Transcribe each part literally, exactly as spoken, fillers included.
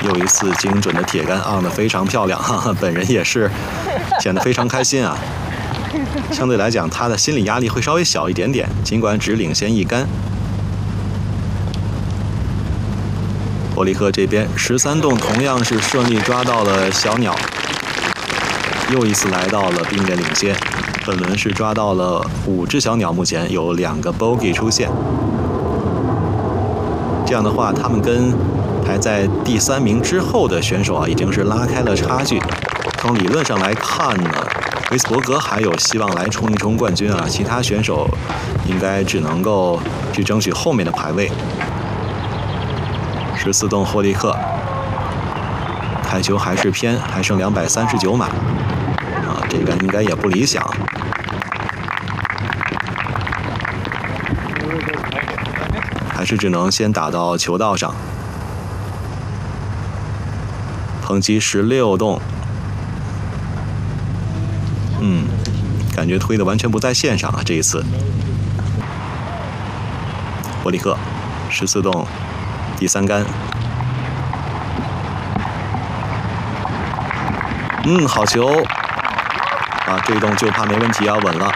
又一次精准的铁杆昂得非常漂亮，哈哈，本人也是显得非常开心啊。相对来讲，他的心理压力会稍微小一点点，尽管只领先一杆。伯利克这边十三洞同样是顺利抓到了小鸟，又一次来到了并列领先。本轮是抓到了五只小鸟，目前有两个 bogey 出现。这样的话，他们跟排在第三名之后的选手啊，已经是拉开了差距。从理论上来看呢，维斯伯格还有希望来冲一冲冠军啊，其他选手应该只能够去争取后面的排位。十四洞霍利克，台球还是偏，还剩两百三十九码啊，这个应该也不理想。还是只能先打到球道上。抨击十六洞，嗯，感觉推的完全不在线上啊！这一次，伯利克十四洞第三杆，嗯，好球啊！这一洞就怕没问题啊，稳了。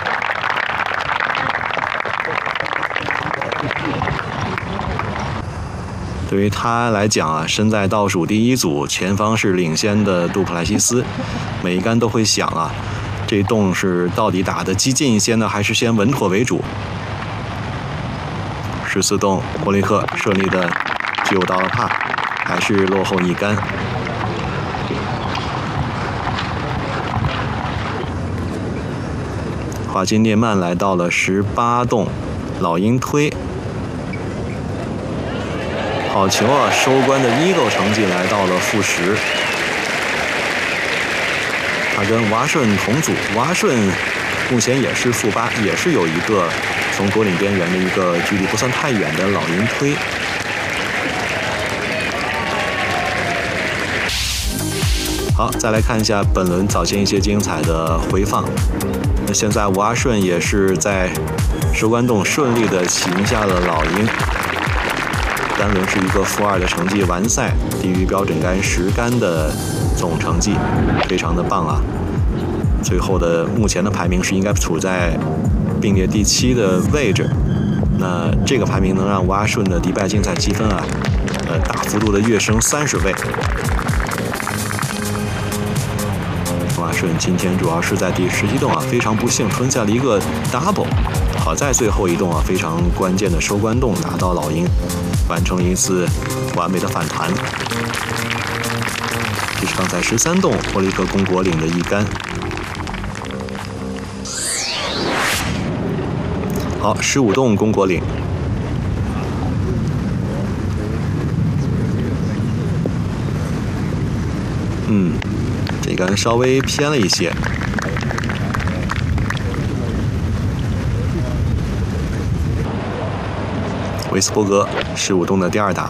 对于他来讲啊，身在倒数第一组，前方是领先的杜普莱西斯，每一杆都会想啊，这洞是到底打得激进一些呢，还是先稳妥为主？十四洞，霍利克顺利的救到了帕，还是落后一杆。华金涅曼来到了十八洞，老鹰推。好球啊！收官的 Eagle 成绩来到了负十。他跟瓦顺同组，瓦顺目前也是负八，也是有一个从夺领边缘的一个距离不算太远的老鹰推。好，再来看一下本轮早先一些精彩的回放。那现在瓦顺也是在收官洞顺利的擒下了老鹰。单轮是一个负二的成绩完赛，低于标准杆十杆的总成绩，非常的棒啊！最后的目前的排名是应该处在并列第七的位置。那这个排名能让瓦顺的迪拜竞赛积分啊，呃，大幅度的跃升三十位。瓦顺今天主要是在第十七洞啊，非常不幸吞下了一个 double。好在最后一洞啊，非常关键的收官洞拿到老鹰，完成了一次完美的反弹。这是刚才十三洞霍利克攻国岭的一杆。好，十五洞攻国岭。嗯，这杆稍微偏了一些。维斯伯格十五洞的第二打，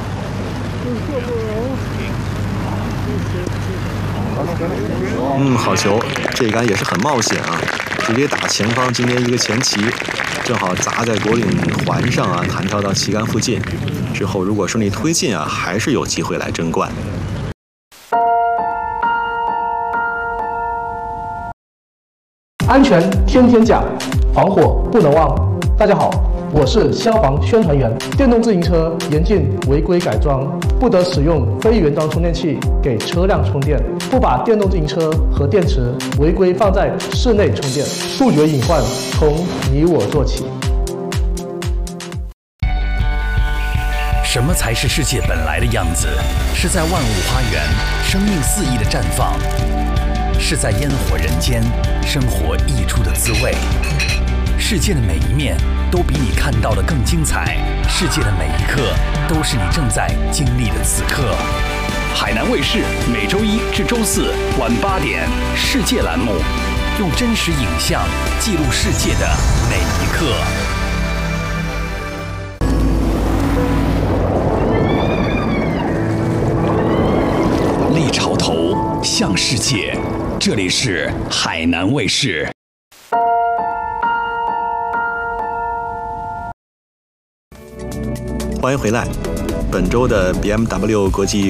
嗯，好球，这一杆也是很冒险啊，直接打前方今天一个前旗，正好砸在国岭环上啊，弹跳到旗杆附近，之后如果顺利推进啊，还是有机会来争冠。 安全天天讲，防火不能忘。大家好，我是消防宣传员。电动自行车严禁违规改装，不得使用非原装充电器给车辆充电，不把电动自行车和电池违规放在室内充电，杜绝隐患从你我做起。 什么才是世界本来的样子？是在万物花园，生命肆意的绽放；是在烟火人间，生活溢出的滋味。世界的每一面都比你看到的更精彩，世界的每一刻都是你正在经历的此刻。海南卫视每周一至周四晚八点，世界栏目，用真实影像记录世界的每一刻。立潮头向世界，这里是海南卫视。 欢迎回来，本周的 B M W 国际